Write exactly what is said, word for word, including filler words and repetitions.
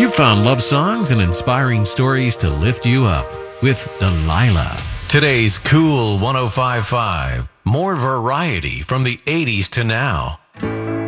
Newfound love songs and inspiring stories to lift you up with Delilah. Today's Cool one oh five point five. More variety from the eighties to now.